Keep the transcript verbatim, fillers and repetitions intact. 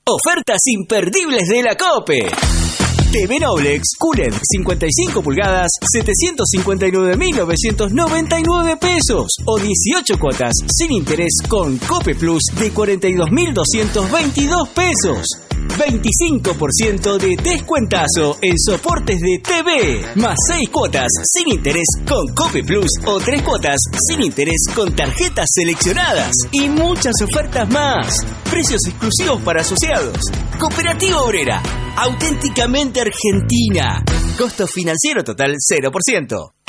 Ofertas imperdibles de la COPE. T V Noblex Q L E D cincuenta y cinco pulgadas, setecientos cincuenta y nueve mil novecientos noventa y nueve pesos o dieciocho cuotas sin interés con COPE Plus de cuarenta y dos mil doscientos veintidós pesos. veinticinco por ciento de descuentazo en soportes de T V, más seis cuotas sin interés con COPE Plus o tres cuotas sin interés con tarjetas seleccionadas y muchas ofertas más. Precios exclusivos para asociados. Cooperativa Obrera, auténticamente argentina. Costo financiero total cero por ciento.